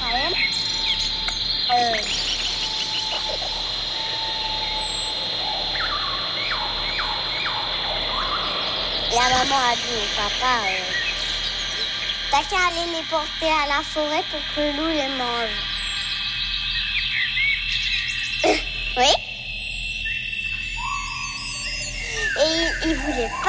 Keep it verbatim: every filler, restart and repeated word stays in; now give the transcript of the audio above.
elle. Euh... La maman a dit au papa, euh, t'as qu'à aller les porter à la forêt pour que le loup les mange. Oui. Et il, il voulait pas.